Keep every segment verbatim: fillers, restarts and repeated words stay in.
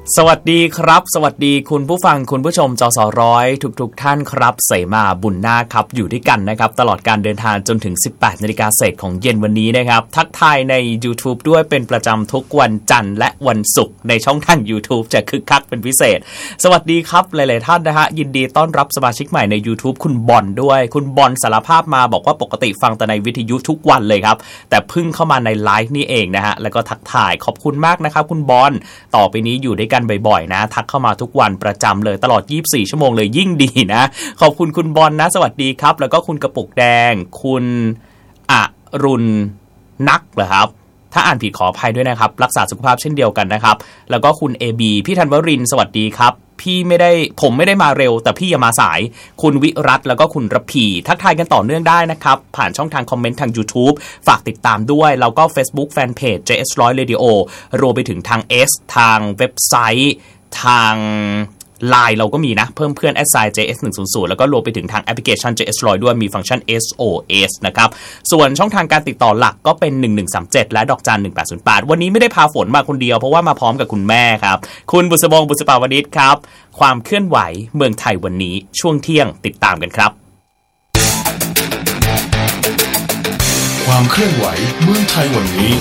สวัสดีครับสวัสดีคุณผู้ฟังคุณผู้ชมจสร้อยทุกๆ ท่านครับเสมาบุญนาครับอยู่ด้วยกันนะครับตลอดการเดินทางจนถึง สิบแปดนาฬิกาเศษของเย็นวันนี้นะครับทักทายใน YouTube ด้วยเป็นประจำทุกวันจันทร์และวันศุกร์ในช่องทาง YouTube จะคึกคักเป็นพิเศษสวัสดีครับหลายๆท่านนะฮะยินดีต้อนรับสมาชิกใหม่ใน YouTube คุณบอลด้วยคุณบอลสารภาพมาบอกว่าปกติฟังแต่ในวิทยุทุกวันเลยครับแต่เพิ่งเข้ามาในไลฟ์นี่เองนะฮะแล้วก็ทักทายขอบคุณมากนะครับคุณบอลต่อไปนี้อยู่ด้วยกันบ่อยๆนะทักเข้ามาทุกวันประจำเลยตลอดยี่สิบสี่ชั่วโมงเลยยิ่งดีนะขอบคุณคุณบอลนะสวัสดีครับแล้วก็คุณกระปุกแดงคุณอรุณนักเหรอครับถ้าอ่านผิดขออภัยด้วยนะครับรักษาสุขภาพเช่นเดียวกันนะครับแล้วก็คุณ เอ บี พี่ธันวรินทร์สวัสดีครับพี่ไม่ได้ผมไม่ได้มาเร็วแต่พี่อย่ามาสายคุณวิรัตแล้วก็คุณระพีทักทายกันต่อเนื่องได้นะครับผ่านช่องทางคอมเมนต์ทาง YouTube ฝากติดตามด้วยแล้วก็ Facebook Fanpage เจ เอส หนึ่งร้อย Radio รวมไปถึงทาง S ทางเว็บไซต์ทาง ไลน์ เราก็มีนะเพิ่มเพื่อน แอท ไซน์ เจ เอส หนึ่งร้อย แล้วก็รวมไปถึงทางแอปพลิเคชัน เจ เอส หนึ่งร้อย ด้วยมีฟังก์ชัน เอส โอ เอส นะครับส่วนช่องทางการติดต่อหลักก็เป็นหนึ่งหนึ่งสามเจ็ดและดอกจันหนึ่งแปดศูนย์แปดวันนี้ไม่ได้พาฝนมาคนเดียวเพราะว่ามาพร้อมกับคุณแม่ครับคุณบุษบงบุษปาวนิชครับความเคลื่อนไหวเมืองไทยวันนี้ช่วงเที่ยงติดตามกันครับความเคลื่อนไหวเมืองไทยวันนี้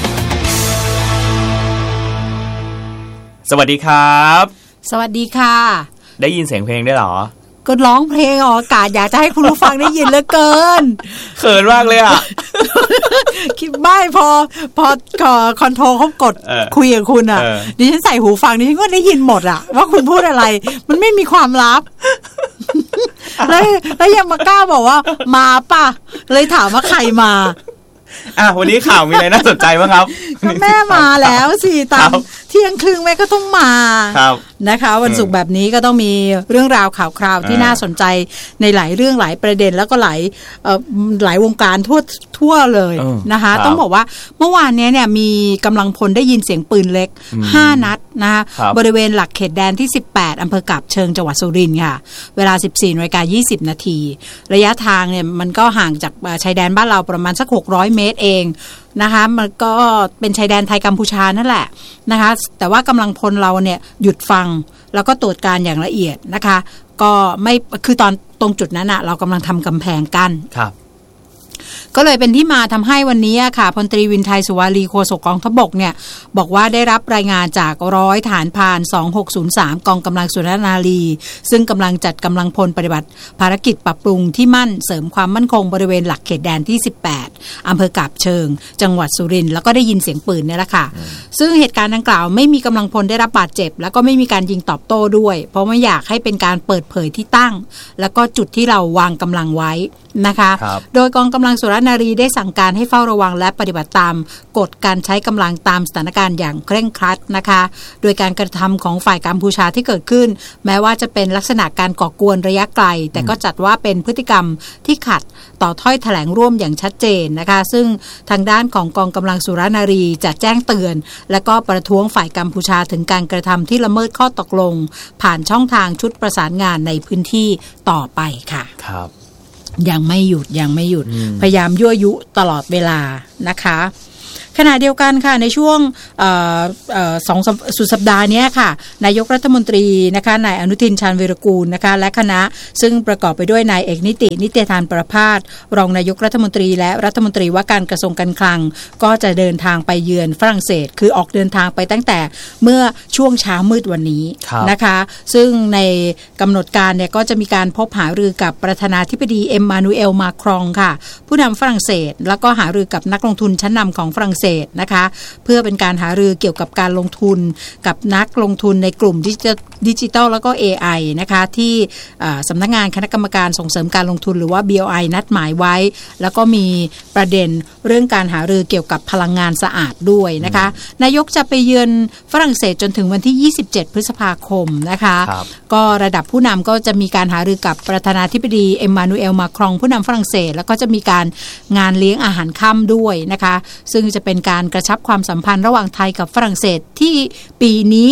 สวัสดีครับสวัสดีค่ะได้ยินเสียงเพลงได้หรอก็ร้องเพลงออกอากาศอยากจะให้คุณผู้ฟังได้ยินเหลือเกินเขินมากเลยอ่ะคิดไม่พอพอคอนโทรลเขากดคุยกับคุณอ่ะดิฉันใส่หูฟังดิฉันก็ได้ยินหมดอ่ะว่าคุณพูดอะไรมันไม่มีความลับแล้วแล้วยังมากล้าบอกว่ามาป่ะเลยถามว่าใครมาอ่ะวันนี้ข่าวมีอะไรน่าสนใจบ้างครับแม่มาแล้วสิตามเที่ยงครึ่งแม่ก็ต้องมานะคะวันศุกร์แบบนี้ก็ต้องมีเรื่องราวข่าวคราวที่น่าสนใจในหลายเรื่องหลายประเด็นแล้วก็หลายหลายวงการทั่วทั่วเลยนะคะต้องบอกว่าเมื่อวานนี้เนี่ยมีกำลังพลได้ยินเสียงปืนเล็กห้านัดนะคะบริเวณหลักเขตแดนที่สิบแปดอำเภอกาบเชิงจังหวัดสุรินทร์ค่ะเวลา สิบสี่นาฬิกายี่สิบนาทีระยะทางเนี่ยมันก็ห่างจากชายแดนบ้านเราประมาณสักหกร้อยเมตรเองนะคะมันก็เป็นชายแดนไทยกัมพูชานั่นแหละนะคะแต่ว่ากำลังพลเราเนี่ยหยุดฟังแล้วก็ตรวจการอย่างละเอียดนะคะก็ไม่คือตอนตรงจุดนั้นอะเรากำลังทำกำแพงกั้นครับก็เลยเป็นที่มาทำให้วันนี้ค่ะพลตรีวินไทยสุวารีโฆษกกองทัพบกเนี่ยบอกว่าได้รับรายงานจากร้อยฐานพานสองหกศูนย์สามกองกำลังสุรนารีซึ่งกำลังจัดกำลังพลปฏิบัติภารกิจปรับปรุงที่มั่นเสริมความมั่นคงบริเวณหลักเขตแดนที่สิบแปดอำเภอกาบเชิงจังหวัดสุรินทร์แล้วก็ได้ยินเสียงปืนเนี่ยแหละค่ะซึ่งเหตุการณ์ดังกล่าวไม่มีกำลังพลได้รับบาดเจ็บแล้วก็ไม่มีการยิงตอบโต้ด้วยเพราะไม่อยากให้เป็นการเปิดเผยที่ตั้งแล้วก็จุดที่เราวางกำลังไว้นะคะโดยกองกำลังสุรนารีได้สั่งการให้เฝ้าระวังและปฏิบัติตามกฎการใช้กำลังตามสถานการณ์อย่างเคร่งครัดนะคะโดยการกระทำของฝ่ายกัมพูชาที่เกิดขึ้นแม้ว่าจะเป็นลักษณะการก่อกวนระยะไกลแต่ก็จัดว่าเป็นพฤติกรรมที่ขัดต่อถ้อยแถลงร่วมอย่างชัดเจนนะคะซึ่งทางด้านของกองกำลังสุรนารีจะแจ้งเตือนและก็ประท้วงฝ่ายกัมพูชาถึงการกระทำที่ละเมิดข้อตกลงผ่านช่องทางชุดประสานงานในพื้นที่ต่อไปค่ะครับยังไม่หยุดยังไม่หยุดพยายามยั่วยุตลอดเวลานะคะขณะเดียวกันค่ะในช่วงสองสุดสัปดาห์นี้ค่ะนายกรัฐมนตรีนะคะนายอนุทินชาญวีรกูลนะคะและคณะซึ่งประกอบไปด้วยนายเอกนิตินิติธานประภาสรองนายกรัฐมนตรีและรัฐมนตรีว่าการกระทรวงการคลังก็จะเดินทางไปเยือนฝรั่งเศสคือออกเดินทางไปตั้งแต่เมื่อช่วงเช้ามืดวันนี้นะคะซึ่งในกำหนดการเนี่ยก็จะมีการพบหารือกับประธานาธิบดีเอ็มมานูเอลมาครองค่ะผู้นำฝรั่งเศสแล้วก็หารือกับนักลงทุนชั้นนำของฝรั่งเศสนะคะเพื่อเป็นการหารือเกี่ยวกับการลงทุนกับนักลงทุนในกลุ่มดิจิทัลแล้วก็ เอ ไอ นะคะที่สำนักงานคณะกรรมการส่งเสริมการลงทุนหรือว่า บี โอ ไอ นัดหมายไว้แล้วก็มีประเด็นเรื่องการหารือเกี่ยวกับพลังงานสะอาดด้วยนะคะนายกจะไปเยือนฝรั่งเศสจนถึงวันที่ยี่สิบเจ็ดพฤษภาคมนะคะก็ระดับผู้นำก็จะมีการหารือกับประธานาธิบดีเอ็มมานูเอลมาครองผู้นำฝรั่งเศสแล้วก็จะมีการงานเลี้ยงอาหารค่ำด้วยนะคะซึ่งจะเป็นการกระชับความสัมพันธ์ระหว่างไทยกับฝรั่งเศสที่ปีนี้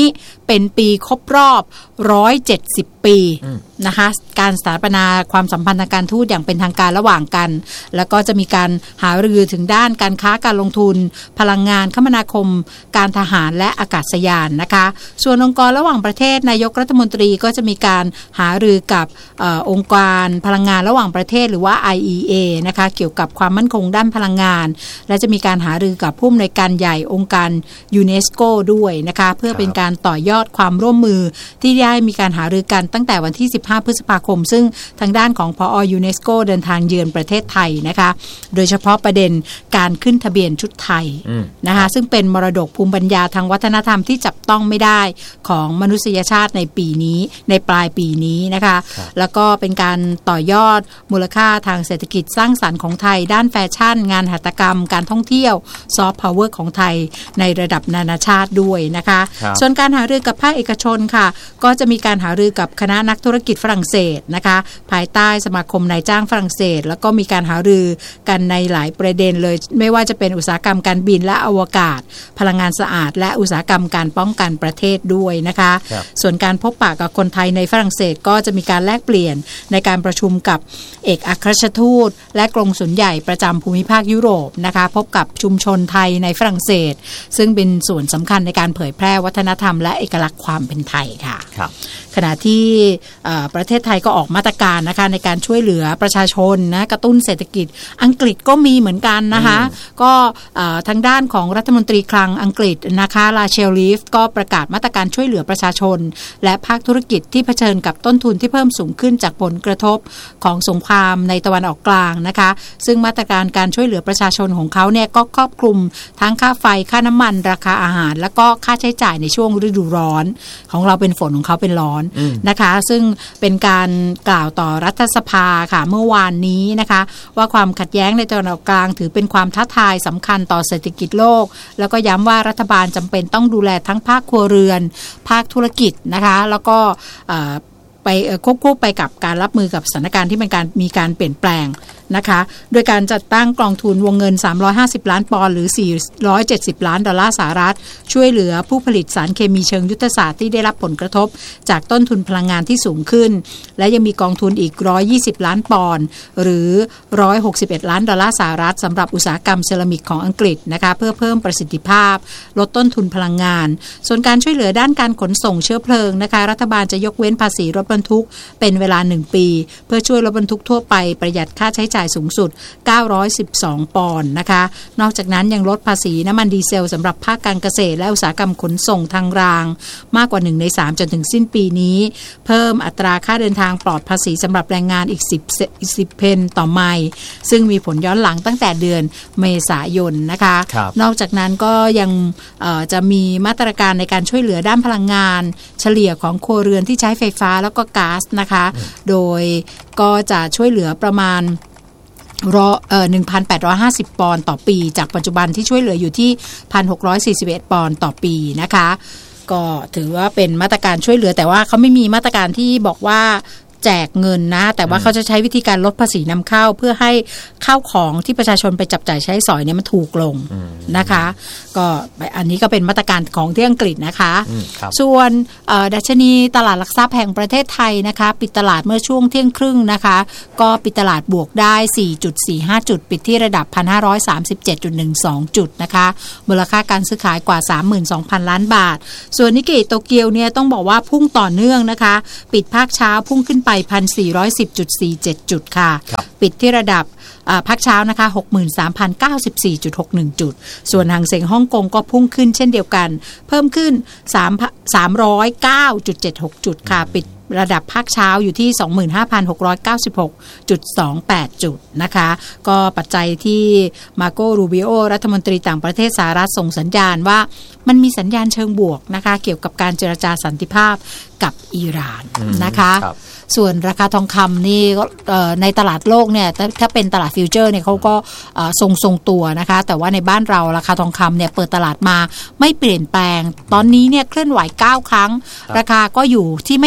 เป็นปีครบรอบหนึ่งร้อยเจ็ดสิบปีนะคะการสถาปนาความสัมพันธ์ทางการทูตอย่างเป็นทางการระหว่างกันแล้วก็จะมีการหารือถึงด้านการค้าการลงทุนพลังงานคมนาคมการทหารและอากาศยานนะคะส่วนองค์กรระหว่างประเทศนายกรัฐมนตรีก็จะมีการหารือกับเอ่อองค์การพลังงานระหว่างประเทศหรือว่า ไอ อี เอ นะคะเกี่ยวกับความมั่นคงด้านพลังงานและจะมีการหารือกับผู้อำนวยการใหญ่องค์การยูเนสโกด้วยนะคะเพื่อเป็นการต่อยอดความร่วมมือที่ได้มีการหารือกันตั้งแต่วันที่สิบห้าพฤษภาคมซึ่งทางด้านของผอ.ยูเนสโกเดินทางเยือนประเทศไทยนะคะโดยเฉพาะประเด็นการขึ้นทะเบียนชุดไทยนะคะซึ่งเป็นมรดกภูมิปัญญาทางวัฒนธรรมที่จับต้องไม่ได้ของมนุษยชาติในปีนี้ในปลายปีนี้นะคะแล้วก็เป็นการต่อยอดมูลค่าทางเศรษฐกิจสร้างสรรค์ของไทยด้านแฟชั่นงานหัตถกรรมการท่องเที่ยวซอฟต์พาวเวอร์ของไทยในระดับนานาชาติด้วยนะคะส่วนการหารือกับภาคเอกชนค่ะก็จะมีการหารือกับคณะนักธุรกิจฝรั่งเศสนะคะภายใต้สมาคมนายจ้างฝรั่งเศสแล้วก็มีการหารือกันในหลายประเด็นเลยไม่ว่าจะเป็นอุตสาหกรรมการบินและอวกาศพลังงานสะอาดและอุตสาหกรรมการป้องกันประเทศด้วยนะคะส่วนการพบปะกับคนไทยในฝรั่งเศสก็จะมีการแลกเปลี่ยนในการประชุมกับเอกอัครราชทูตและกงสุลใหญ่ประจำภูมิภาคยุโรปนะคะพบกับชุมชนไทยในฝรั่งเศสซึ่งเป็นส่วนสำคัญในการเผยแพร่วัฒนธรรมและเอกลักษณ์ความเป็นไทยค่ะขณะที่ประเทศไทยก็ออกมาตรการนะคะในการช่วยเหลือประชาชนนะกระตุ้นเศรษฐกิจอังกฤษก็มีเหมือนกันนะคะก็ทางด้านของรัฐมนตรีคลังอังกฤษนะคะราเชลลีฟก็ประกาศมาตรการช่วยเหลือประชาชนและภาคธุรกิจที่เผชิญกับต้นทุนที่เพิ่มสูงขึ้นจากผลกระทบของสงครามในตะวันออกกลางนะคะซึ่งมาตรการการช่วยเหลือประชาชนของเขาเนี่ยก็ครอบคลุมทั้งค่าไฟค่าน้ำมันราคาอาหารแล้วก็ค่าใช้จ่ายในช่วงฤดูร้อนของเราเป็นฝนของเขาเป็นร้อนนะคะซึ่งเป็นการกล่าวต่อรัฐสภาค่ะเมื่อวานนี้นะคะว่าความขัดแย้งในตะวันออกกลางถือเป็นความท้าทายสำคัญต่อเศรษฐกิจโลกแล้วก็ย้ำว่ารัฐบาลจำเป็นต้องดูแลทั้งภาคครัวเรือนภาคธุรกิจนะคะแล้วก็ไปควบคู่ไปกับการรับมือกับสถานการณ์ที่เป็นการมีการเปลี่ยนแปลงนะคะโดยการจัดตั้งกองทุนวงเงินสามร้อยห้าสิบล้านปอนด์หรือสี่ร้อยเจ็ดสิบล้านดอลลาร์สหรัฐช่วยเหลือผู้ผลิตสารเคมีเชิงยุทธศาสตร์ที่ได้รับผลกระทบจากต้นทุนพลังงานที่สูงขึ้นและยังมีกองทุนอีกหนึ่งร้อยยี่สิบล้านปอนด์หรือหนึ่งร้อยหกสิบเอ็ดล้านดอลลาร์สหรัฐสำหรับอุตสาหกรรมเซรามิกของอังกฤษนะคะเพื่อเพิ่มประสิทธิภาพลดต้นทุนพลังงานส่วนการช่วยเหลือด้านการขนส่งเชื้อเพลิงนะคะรัฐบาลจะยกเว้นภาษีรถบรรทุกเป็นเวลาหนึ่งปีเพื่อช่วยรถบรรทุกทั่วไปประหยัดค่าใช้จ่ายสูงสุดเก้าร้อยสิบสองปอนด์นะคะนอกจากนั้นยังลดภาษีน้ำมันดีเซลสำหรับภาคการเกษตรและอุตสาหกรรมขนส่งทางรางมากกว่าหนึ่งในสามจนถึงสิ้นปีนี้เพิ่มอัตราค่าเดินทางปลอดภาษีสำหรับแรงงานอีกสิบ สิบเพนต่อไมล์ซึ่งมีผลย้อนหลังตั้งแต่เดือนเมษายนนะคะนอกจากนั้นก็ยังจะมีมาตรการในการช่วยเหลือด้านพลังงานเฉลี่ยของครัวเรือนที่ใช้ไฟฟ้าแล้วก็ก๊าซนะคะโดยก็จะช่วยเหลือประมาณรอเอ่อ หนึ่งพันแปดร้อยห้าสิบ ปอนด์ต่อปีจากปัจจุบันที่ช่วยเหลืออยู่ที่ หนึ่งพันหกร้อยสี่สิบเอ็ด ปอนด์ต่อปีนะคะก็ถือว่าเป็นมาตรการช่วยเหลือแต่ว่าเขาไม่มีมาตรการที่บอกว่าแจกเงินนะแต่ว่าเขาจะใช้วิธีการลดภาษีนำเข้าเพื่อให้ข้าวของที่ประชาชนไปจับจ่ายใช้สอยเนี่ยมันถูกลงนะคะก็อันนี้ก็เป็นมาตรการของที่อังกฤษนะคะส่วนดัชนีตลาดหลักทรัพย์แห่งประเทศไทยนะคะปิดตลาดเมื่อช่วงเที่ยงครึ่งนะคะก็ปิดตลาดบวกได้ สี่จุดสี่ห้า จุดปิดที่ระดับ หนึ่งพันห้าร้อยสามสิบเจ็ดจุดหนึ่งสอง จุดนะคะมูลค่าการซื้อขายกว่า สามหมื่นสองพัน ล้านบาทส่วนนิกเกอิโตเกียวเนี่ยต้องบอกว่าพุ่งต่อเนื่องนะคะปิดภาคเช้าพุ่งขึ้นไป หนึ่งพันสี่ร้อยสิบจุดสี่เจ็ด จุดค่ะปิดที่ระดับภาคเช้านะคะ หกหมื่นสามพันเก้าสิบสี่จุดหกหนึ่ง จุดส่วนหางเส็งฮ่องกงก็พุ่งขึ้นเช่นเดียวกันเพิ่มขึ้นสามร้อยเก้าจุดเจ็ดหก จุดค่ะปิดระดับภาคเช้าอยู่ที่ สองหมื่นห้าพันหกร้อยเก้าสิบหกจุดสองแปด จุดนะคะก็ปัจจัยที่มาโกรูบิโอรัฐมนตรีต่างประเทศสหรัฐส่งสัญญาณว่ามันมีสัญญาณเชิงบวกนะคะเกี่ยวกับการเจรจาสันติภาพกับอิหร่านนะคะส่วนราคาทองคำนี่ในตลาดโลกเนี่ยถ้าเป็นตลาดฟิวเจอร์เนี่ยเขาก็ทรงทรงตัวนะคะแต่ว่าในบ้านเราราคาทองคำเนี่ยเปิดตลาดมาไม่เปลี่ยนแปลงตอนนี้เนี่ยเคลื่อนไหวเก้าครั้งราคาก็อยู่ที่ไม่เปลี่ยนแปลง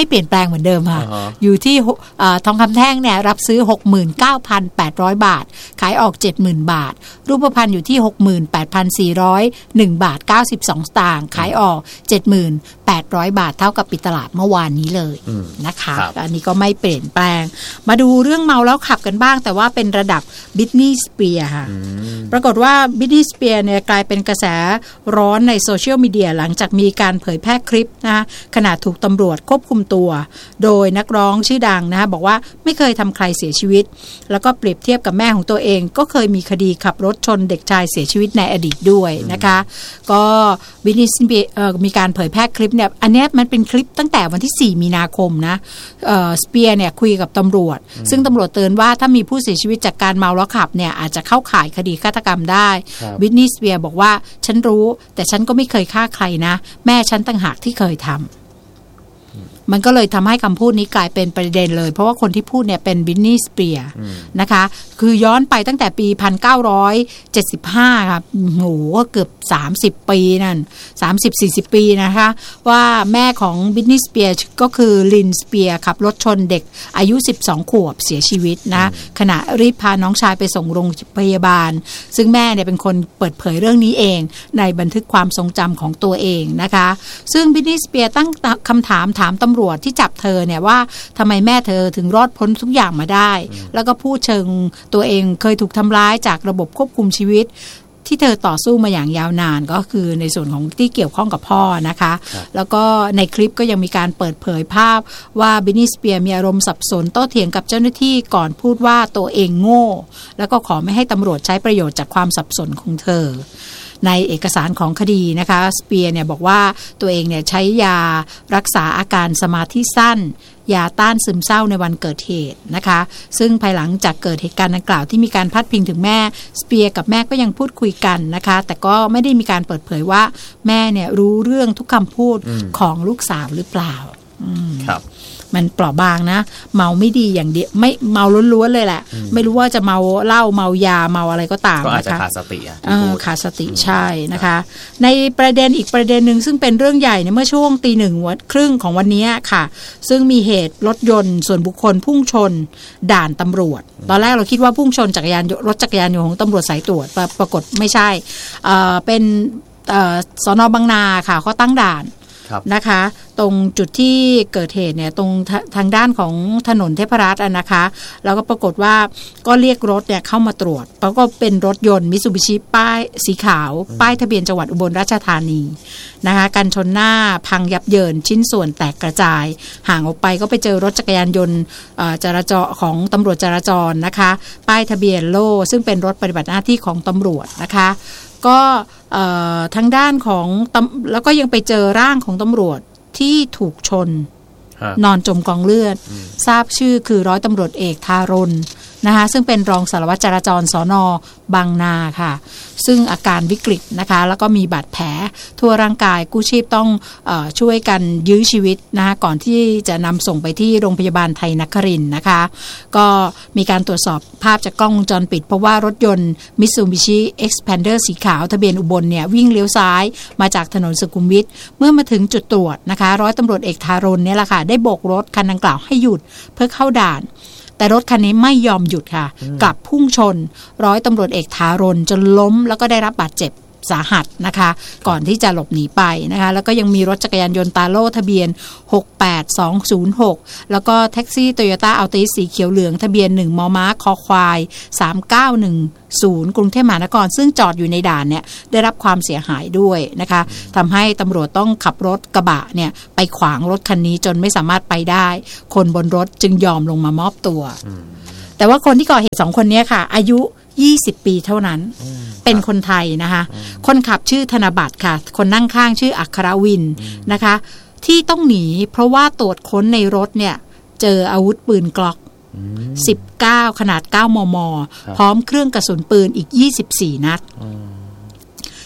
เหมือนเดิมค่ะ uh-huh. อยู่ที่ทองคำแท่งเนี่ยรับซื้อ หกหมื่นเก้าพันแปดร้อย บาทขายออก เจ็ดหมื่น บาทรูปพรรณอยู่ที่ หกหมื่นแปดพันสี่ร้อยเอ็ด บาทเก้าสิบสองสตางค์ขายออก เจ็ดหมื่นแปดร้อย บาทเท่ากับปิดตลาดเมื่อวานนี้เลยนะคะอันนี้ก็ไม่เปลี่ยนแปลงมาดูเรื่องเมาแล้วขับกันบ้างแต่ว่าเป็นระดับบิทนีย์สเปียร์ค่ะปรากฏว่าบิทนีย์สเปียร์เนี่ยกลายเป็นกระแสร้อนในโซเชียลมีเดียหลังจากมีการเผยแพร่คลิปนะขณะถูกตำรวจควบคุมตัวโดยนักร้องชื่อดังนะบอกว่าไม่เคยทำใครเสียชีวิตแล้วก็เปรียบเทียบกับแม่ของตัวเองก็เคยมีคดีขับรถชนเด็กชายเสียชีวิตในอดีตด้วยนะคะก็บิทนีย์สเปียร์มีการเผยแพร่คลิปเนี่ยอันนี้มันเป็นคลิปตั้งแต่วันที่สี่มีนาคมนะสเปียร์เนี่ยคุยกับตำรวจซึ่งตำรวจเตือนว่าถ้ามีผู้เสียชีวิตจากการเมาแล้วขับเนี่ยอาจจะเข้าข่ายคดีฆาตกรรมได้บิทนีย์สเปียร์บอกว่าฉันรู้แต่ฉันก็ไม่เคยฆ่าใครนะแม่ฉันต่างหากที่เคยทำมันก็เลยทำให้คำพูดนี้กลายเป็นประเด็นเลยเพราะว่าคนที่พูดเนี่ยเป็นบิทนีย์สเปียร์นะคะคือย้อนไปตั้งแต่ปีหนึ่งพันเก้าร้อยเจ็ดสิบห้าครับโหเกือบสามสิบปีนั่น สามสิบถึงสี่สิบ ปีนะคะว่าแม่ของบิทนีย์สเปียร์ก็คือลินสเปียร์ขับรถชนเด็กอายุสิบสองขวบเสียชีวิตนะขณะรีบพาน้องชายไปส่งโรงพยาบาลซึ่งแม่เนี่ยเป็นคนเปิดเผยเรื่องนี้เองในบันทึกความทรงจำของตัวเองนะคะซึ่งบิทนีย์สเปียร์ตั้งคำถามถามตำรวจที่จับเธอเนี่ยว่าทำไมแม่เธอถึงรอดพ้นทุกอย่างมาได้แล้วก็พูดเชิงตัวเองเคยถูกทำร้ายจากระบบควบคุมชีวิตที่เธอต่อสู้มาอย่างยาวนานก็คือในส่วนของที่เกี่ยวข้องกับพ่อนะคะแล้วก็ในคลิปก็ยังมีการเปิดเผยภาพว่าบิทนีย์สเปียร์มีอารมณ์สับสนโต้เถียงกับเจ้าหน้าที่ก่อนพูดว่าตัวเองโง่แล้วก็ขอไม่ให้ตำรวจใช้ประโยชน์จากความสับสนของเธอในเอกสารของคดีนะคะสเปียร์เนี่ยบอกว่าตัวเองเนี่ยใช้ยารักษาอาการสมาธิสั้นยาต้านซึมเศร้าในวันเกิดเหตุนะคะซึ่งภายหลังจากเกิดเหตุการณ์ดังกล่าวที่มีการพัดพิงถึงแม่สเปียร์กับแม่ก็ยังพูดคุยกันนะคะแต่ก็ไม่ได้มีการเปิดเผยว่าแม่เนี่ยรู้เรื่องทุกคำพูดของลูกสาวหรือเปล่าครับมันเปราะบางนะเมาไม่ดีอย่างเดียวไม่เมาล้วนๆเลยแหละไม่รู้ว่าจะเมาเหล้าเมายาเมาอะไรก็ตามก็อาจจะขาดสติอ่ะขาดสติใช่นะคะในประเด็นอีกประเด็นหนึ่งซึ่งเป็นเรื่องใหญ่ในเมื่อช่วงตีหนึ่งวันครึ่งของวันนี้ค่ะซึ่งมีเหตุรถยนต์ส่วนบุคคลพุ่งชนด่านตำรวจตอนแรกเราคิดว่าพุ่งชนจักรยานรถจักรยานยนต์ของตำรวจสายตรวจปรากฏไม่ใช่เป็นสน.บางนาค่ะเขาตั้งด่านนะคะตรงจุดที่เกิดเหตุเนี่ยตรงทางด้านของถนนเทพรัตน์นะคะแล้วก็ปรากฏว่าก็เรียกรถเนี่ยเข้ามาตรวจแล้วก็เป็นรถยนต์มิตซูบิชิป้ายสีขาวป้ายทะเบียนจังหวัดอุบลราชธานีนะคะกันชนหน้าพังยับเยินชิ้นส่วนแตกกระจายห่างออกไปก็ไปเจอรถจักรยานยนต์จราจรของตำรวจจราจรนะคะป้ายทะเบียนโล่ซึ่งเป็นรถปฏิบัติหน้าที่ของตำรวจนะคะก็ทางด้านของแล้วก็ยังไปเจอร่างของตำรวจที่ถูกชนนอนจมกองเลือดทราบชื่อคือร้อยตำรวจเอกทารนนะคะซึ่งเป็นรองสารวัตรจราจรสน.บางนาค่ะซึ่งอาการวิกฤตนะคะแล้วก็มีบาดแผลทั่วร่างกายกู้ชีพต้องเอ่อช่วยกันยื้อชีวิตนะคะก่อนที่จะนำส่งไปที่โรงพยาบาลไทยนครินทร์นะคะก็มีการตรวจสอบภาพจากกล้องวงจรปิดเพราะว่ารถยนต์ Mitsubishi Expander สีขาวทะเบียนอุบลเนี่ยวิ่งเลี้ยวซ้ายมาจากถนนสุขุมวิทเมื่อมาถึงจุดตรวจนะคะร้อยตำรวจเอกทารนเนี่ยแหละค่ะได้โบกรถคันดังกล่าวให้หยุดเพื่อเข้าด่านแต่รถคันนี้ไม่ยอมหยุดค่ะกลับพุ่งชนร้อยตำรวจเอกทารนจนล้มแล้วก็ได้รับบาดเจ็บสาหัสนะคะก่อนที่จะหลบหนีไปนะคะแล้วก็ยังมีรถจักรยานยนต์ตาโล่ทะเบียนหกแปดสองศูนย์หกแล้วก็แท็กซี่ Toyota Altis สีเขียวเหลืองทะเบียนหนึ่งมมคอควายสามเก้าหนึ่งศูนย์กรุงเทพมหานครซึ่งจอดอยู่ในด่านเนี่ยได้รับความเสียหายด้วยนะคะทำให้ตำรวจต้องขับรถกระบะเนี่ยไปขวางรถคันนี้จนไม่สามารถไปได้คนบนรถจึงยอมลงมามอบตัวแต่ว่าคนที่ก่อเหตุสองคนนี้ค่ะอายุยี่สิบปีเท่านั้นเป็นคนไทยนะคะคนขับชื่อธนบัตรค่ะคนนั่งข้างชื่ออัครวินนะคะที่ต้องหนีเพราะว่าตรวจค้นในรถเนี่ยเจออาวุธปืนกล็อกสิบเก้าขนาดเก้ามมพร้อมเครื่องกระสุนปืนอีกยี่สิบสี่นัด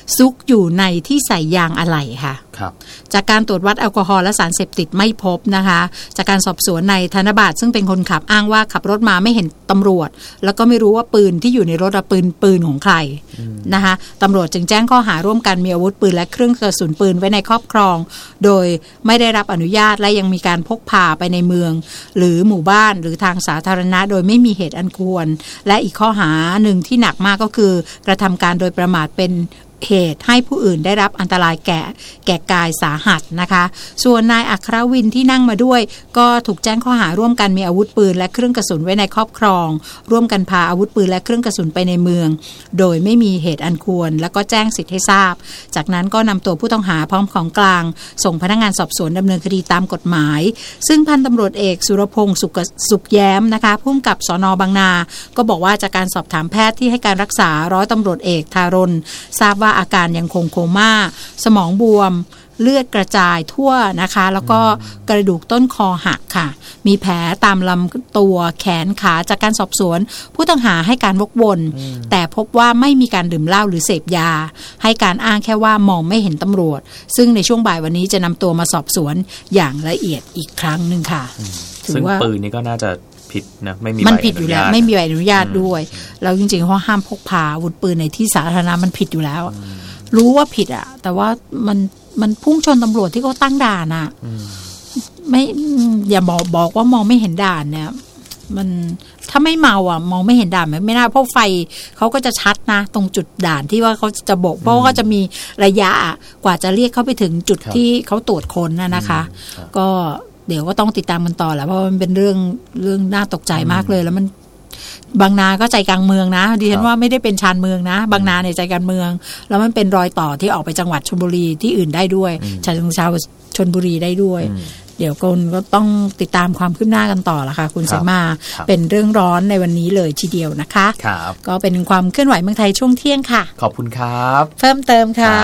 ซุกอยู่ในที่ใส่ยางอะไหล่ค่ะครับจากการตรวจวัดแอลกอฮอล์และสารเสพติดไม่พบนะคะจากการสอบสวนในธนบัตรซึ่งเป็นคนขับอ้างว่าขับรถมาไม่เห็นตำรวจแล้วก็ไม่รู้ว่าปืนที่อยู่ในรถปืนปืนของใครนะคะตำรวจจึงแจ้งข้อหาร่วมกันมีอาวุธปืนและเครื่องกระสุนปืนไว้ในครอบครองโดยไม่ได้รับอนุญาตและยังมีการพกพาไปในเมืองหรือหมู่บ้านหรือทางสาธารณะโดยไม่มีเหตุอันควรและอีกข้อหาหนึ่งที่หนักมากก็คือกระทำการโดยประมาทเป็นเหตุให้ผู้อื่นได้รับอันตรายแก่แก่กายสาหัสนะคะส่วนนายอัครวินที่นั่งมาด้วยก็ถูกแจ้งข้อหาร่วมกันมีอาวุธปืนและเครื่องกระสุนไว้ในครอบครองร่วมกันพาอาวุธปืนและเครื่องกระสุนไปในเมืองโดยไม่มีเหตุอันควรแล้วก็แจ้งสิทธิ์ให้ทราบจากนั้นก็นำตัวผู้ต้องหาพร้อมของกลางส่งพนักงานสอบสวนดำเนินคดีตามกฎหมายซึ่งพันตำรวจเอกสุรพงษ์สุขสุขแย้มนะคะผู้กำกับสน.บางนาก็บอกว่าจากการสอบถามแพทย์ที่ให้การรักษาร้อยตำรวจเอกทารนทราบว่าอาการยังคงโคม่าสมองบวมเลือดกระจายทั่วนะคะแล้วก็กระดูกต้นคอหักค่ะมีแผลตามลำตัวแขนขาจากการสอบสวนผู้ต้องหาให้การวกวนแต่พบว่าไม่มีการดื่มเหล้าหรือเสพยาให้การอ้างแค่ว่ามองไม่เห็นตำรวจซึ่งในช่วงบ่ายวันนี้จะนำตัวมาสอบสวนอย่างละเอียดอีกครั้งหนึ่งค่ะซึ่งปืนนี่ก็น่าจะผิดนะไม่มีมันผิดอยู่แล้วไม่มีใบอนุญาตด้วยแล้วจริงๆเขาห้ามพกพาอาวุธปืนในที่สาธารณะมันผิดอยู่แล้วรู้ว่าผิดอ่ะแต่ว่ามันมันพุ่งชนตำรวจที่เขาตั้งด่านอ่ะไม่อย่าบอกบอกว่ามองไม่เห็นด่านเนี่ยมันถ้าไม่เมาอ่ะมองไม่เห็นด่านไม่น่าเพราะไฟเขาก็จะชัดนะตรงจุดด่านที่ว่าเขาจะบอกเพราะว่าจะมีระยะกว่าจะเรียกเขาไปถึงจุดที่เขาตรวจค้นนะนะคะก็เดี๋ยวก็ต้องติดตามกันต่อแหละเพราะมันเป็นเรื่องเรื่องน่าตกใจมากเลยแล้วมันบางนาก็ใจกลางเมืองนะดิฉันว่าไม่ได้เป็นชานเมืองนะบางนาเนี่ยใจกลางเมืองแล้วมันเป็นรอยต่อที่ออกไปจังหวัดชลบุรีที่อื่นได้ด้วยชาวชาวชลบุรีได้ด้วยเดี๋ยวคนก็ต้องติดตามความคืบหน้ากันต่อละค่ะคุณเสมาเป็นเรื่องร้อนในวันนี้เลยทีเดียวนะคะก็เป็นความเคลื่อนไหวเมืองไทยช่วงเที่ยงค่ะขอบคุณครับเพิ่มเติมค่ะ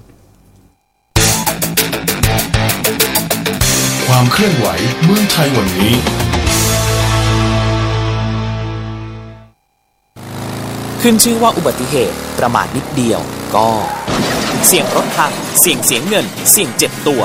ความเคลื่อนไหวเมืองไทยวันนี้ขึ้นชื่อว่าอุบัติเหตุประมาทนิดเดียวก็เสี่ยงรถพังเสี่ยงเสียเงินเสี่ยงเจ็บตัว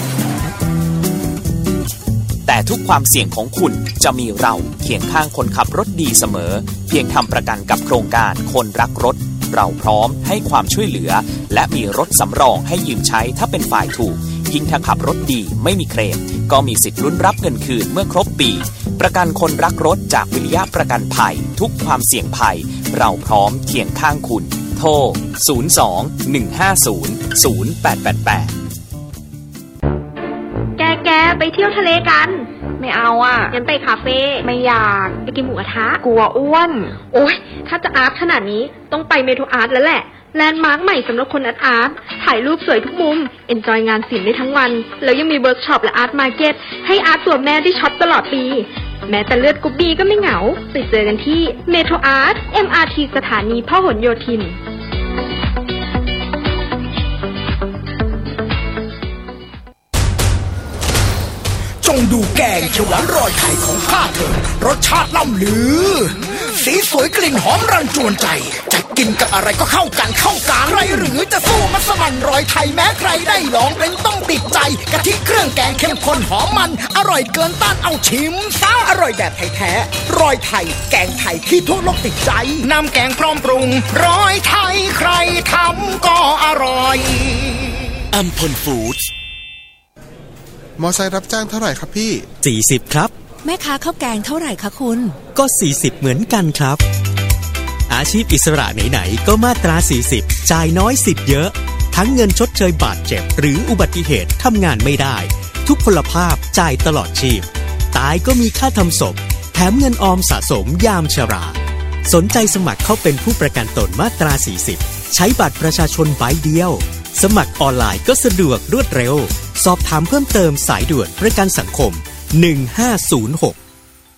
แต่ทุกความเสี่ยงของคุณจะมีเราเคียงข้างคนขับรถดีเสมอเพียงทำประกันกับโครงการคนรักรถเราพร้อมให้ความช่วยเหลือและมีรถสำรองให้ยืมใช้ถ้าเป็นฝ่ายถูกยิ่งถ้าขับรถดีไม่มีเคลมก็มีสิทธิ์ลุ้นรับเงินคืนเมื่อครบปีประกันคนรักรถจากวิริยะประกันภัยทุกความเสี่ยงภัยเราพร้อมเคียงข้างคุณโทรศูนย์ สอง หนึ่ง ห้า ศูนย์ ศูนย์ แปด แปด แปดแกแกไปเที่ยวทะเลกันไม่เอาอ่ะงั้นไปคาเฟ่ไม่อยากไปกินหมูกระทะกลัวอ้วนโอ๊ยถ้าจะอาร์ตขนาดนี้ต้องไปเมโทรอาร์ตแล้วแหละแลนด์มาร์คใหม่สำหรับคนอาร์ตอาร์ตถ่ายรูปสวยทุกมุมเอนจอยงานศิลป์ได้ทั้งวันแล้วยังมีเวิร์กช็อปและอาร์ตมาร์เก็ตให้อาร์ตตัวแม่ได้ช็อปตลอดปีแม้แต่เลือดกรุ๊ปบีก็ไม่เหงาไปเจอกันที่เมโทรอาร์ต เอ็ม อาร์ ที สถานีพหลโยธินจงดูแกงเขียวหวานรอยไข่ของข้าเถิดรสชาติล่ำลือสีสวยกลิ่นหอมรันจวนใจจะกินกับอะไรก็เข้ากันเข้ากันไรหรือจะสู้มัสมั่นรอยไทยแม้ใครได้ลองเป็นต้องติดใจกะทิเครื่องแกงเข้มข้นหอมมันอร่อยเกินต้านเอาชิมซะอร่อยแบบไทยแท้รอยไทยแกงไทยที่ทั่วโลกติดใจน้ำแกงพร้อมปรุงรอยไทยใครทำก็อร่อยอัมพลฟู้ดมอไซค์รับจ้างเท่าไหร่ครับพี่สี่สิบครับแม่ค้าข้าวแกงเท่าไหร่คะคุณก็สี่สิบเหมือนกันครับอาชีพอิสระไหนๆก็มาตราสี่สิบจ่ายน้อยสิทธิ์เยอะทั้งเงินชดเชยบาดเจ็บหรืออุบัติเหตุทำงานไม่ได้ทุกพลภาพจ่ายตลอดชีพตายก็มีค่าทำศพแถมเงินออมสะสมยามชราสนใจสมัครเข้าเป็นผู้ประกันตนมาตราสี่สิบใช้บัตรประชาชนใบเดียวสมัครออนไลน์ก็สะดวกรวดเร็วสอบถามเพิ่มเติมสายด่วนประกันสังคมหนึ่งห้าศูนย์หก